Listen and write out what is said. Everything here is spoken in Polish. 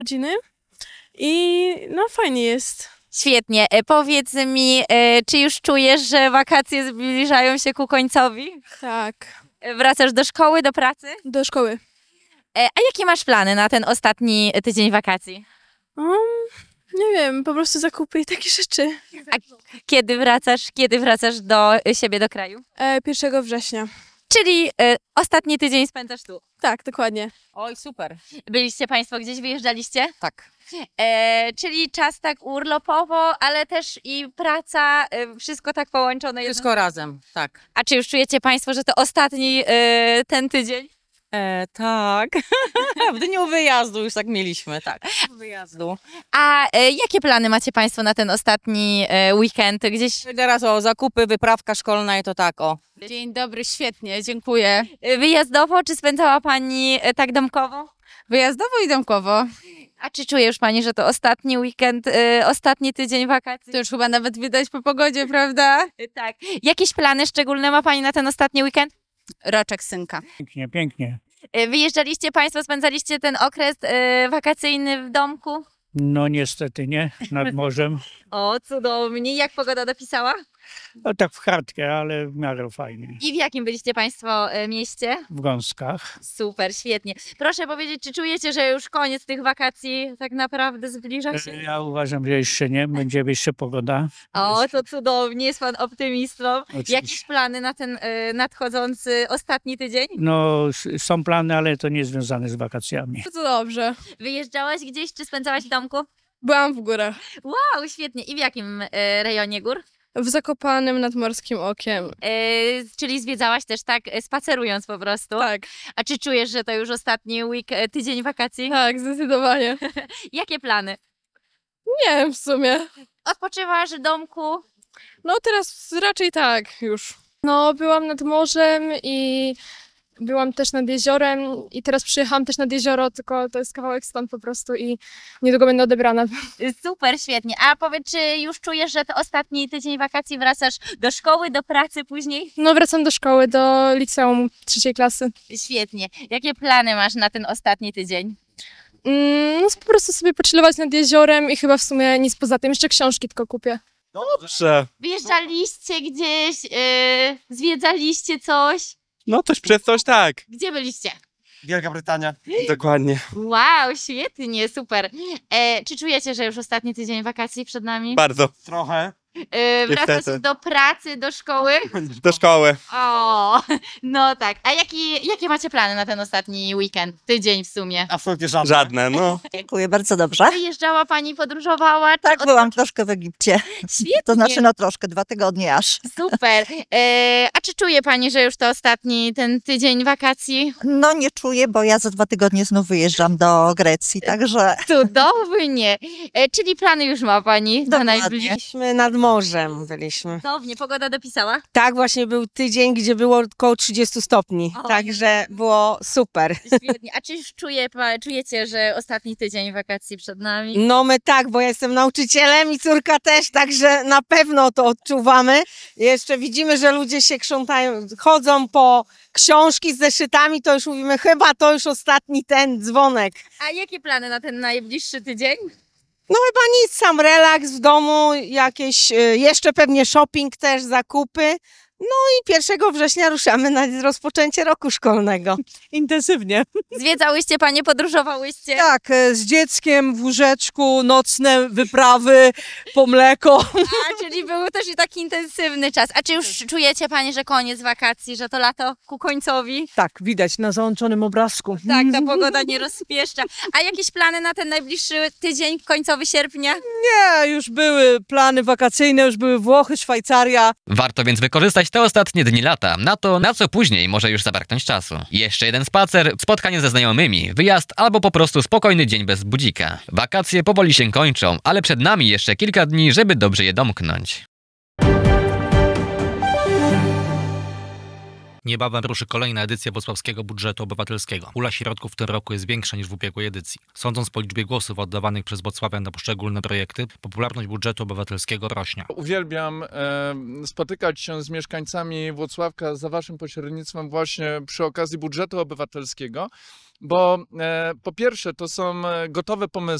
Rodziny i no fajnie jest. Świetnie. Powiedz mi, czy już czujesz, że wakacje zbliżają się ku końcowi? Tak, Wracasz do szkoły, do pracy? do szkoły. A jakie masz plany na ten ostatni tydzień wakacji? Nie wiem, po prostu zakupy i takie rzeczy. Kiedy wracasz do siebie, do kraju? 1 września. Czyli ostatni tydzień spędzasz tu. Tak, dokładnie. Oj, super. Byliście Państwo gdzieś, wyjeżdżaliście? Tak. Czyli czas tak urlopowo, ale też i praca, wszystko tak połączone. Wszystko razem, tak. A czy już czujecie Państwo, że to ostatni ten tydzień? Tak. W dniu wyjazdu już tak mieliśmy, tak. Wyjazdu. A jakie plany macie Państwo na ten ostatni weekend? Gdzieś Teraz o zakupy, wyprawka szkolna i to tak o. Dzień dobry, świetnie, dziękuję. wyjazdowo, czy spędzała Pani tak domkowo? Wyjazdowo i domkowo. A czy czuje już Pani, że to ostatni weekend, ostatni tydzień wakacji? To już chyba nawet widać po pogodzie, prawda? Tak. Jakieś plany szczególne ma Pani na ten ostatni weekend? Roczek synka. Pięknie, pięknie. Wyjeżdżaliście Państwo, spędzaliście ten okres wakacyjny w domku? No niestety nie, nad morzem. O, cudownie. Jak pogoda dopisała? No tak w chartkę, ale w miarę fajnie. I w jakim byliście Państwo mieście? W gąskach. Super, świetnie. Proszę powiedzieć, czy czujecie, że już koniec tych wakacji tak naprawdę zbliża się? Ja uważam, że jeszcze nie, będzie jeszcze pogoda. O, to cudownie, jest Pan optymistą. Oczywiście. Jakieś plany na ten nadchodzący ostatni tydzień? No są plany, ale to nie związane z wakacjami. Bardzo dobrze. Wyjeżdżałaś gdzieś, czy spędzałaś w domku? Byłam w górach. Wow, świetnie. I w jakim rejonie gór? W Zakopanem nad Morskim Okiem. Czyli zwiedzałaś też tak, spacerując po prostu? Tak, A czy czujesz, że to już ostatni tydzień wakacji? tak, zdecydowanie. Jakie plany? Nie wiem w sumie. Odpoczywasz w domku? No teraz raczej tak już. No byłam nad morzem i byłam też nad jeziorem i teraz przyjechałam też nad jezioro, tylko to jest kawałek stąd po prostu i niedługo będę odebrana. Super, świetnie. A powiedz, czy już czujesz, że to ostatni tydzień wakacji wracasz do szkoły, do pracy później? No wracam do szkoły, do liceum 3. klasy. Świetnie. Jakie plany masz na ten ostatni tydzień? No po prostu sobie pochillować nad jeziorem i chyba w sumie nic poza tym. Jeszcze książki tylko kupię. Dobrze. Wyjeżdżaliście gdzieś, zwiedzaliście coś? No coś przez coś tak. Gdzie byliście? Wielka Brytania. Dokładnie. Wow, świetnie, super. Czy czujecie, że już ostatni tydzień wakacji przed nami? Bardzo. Trochę. Wracacie niestety. do pracy, do szkoły? Do szkoły. O, no tak. A jakie macie plany na ten ostatni weekend? Tydzień w sumie. Absolutnie żadne. Żadne, no. Dziękuję, bardzo dobrze. Wyjeżdżała Pani, podróżowała? Czy Tak, byłam troszkę w Egipcie. Świetnie. To znaczy no troszkę, 2 tygodnie aż. Super. A czy czuje Pani, że już to ostatni ten tydzień wakacji? No nie czuję, bo ja za 2 tygodnie znów wyjeżdżam do Grecji, także Cudownie. Czyli plany już ma Pani na Dokładnie. najbliższe? Byliśmy nad morzem, byliśmy. Cudownie, pogoda dopisała? Tak, właśnie był tydzień, gdzie było około 30 stopni, O. także było super. Świetnie. A czy już czujecie, że ostatni tydzień wakacji przed nami? No my tak, bo ja jestem nauczycielem i córka też, także na pewno to odczuwamy. Jeszcze widzimy, że ludzie się krzątają, chodzą po książki z zeszytami, to już mówimy, chyba to już ostatni ten dzwonek. A jakie plany na ten najbliższy tydzień? No chyba nic, sam relaks w domu, jakieś jeszcze pewnie shopping też, zakupy. No i 1 września ruszamy na rozpoczęcie roku szkolnego. Intensywnie. Zwiedzałyście Panie, podróżowałyście? Tak, z dzieckiem w łóżeczku, nocne wyprawy po mleko. A, czyli był też i taki intensywny czas. A czy już czujecie Panie, że koniec wakacji, że to lato ku końcowi? Tak, widać na załączonym obrazku. Tak, ta pogoda nie rozpieszcza. A jakieś plany na ten najbliższy tydzień, końcowy sierpnia? Nie, już były plany wakacyjne, już były Włochy, Szwajcaria. Warto więc wykorzystać te ostatnie dni lata na to, na co później może już zabraknąć czasu. Jeszcze jeden spacer, spotkanie ze znajomymi, wyjazd albo po prostu spokojny dzień bez budzika. Wakacje powoli się kończą, ale przed nami jeszcze kilka dni, żeby dobrze je domknąć. Niebawem ruszy kolejna edycja Włocławskiego Budżetu Obywatelskiego. Pula środków w tym roku jest większa niż w ubiegłej edycji. Sądząc po liczbie głosów oddawanych przez włocławian na poszczególne projekty, popularność budżetu obywatelskiego rośnie. Uwielbiam spotykać się z mieszkańcami Włocławka za waszym pośrednictwem właśnie przy okazji budżetu obywatelskiego, bo po pierwsze to są gotowe pomysły,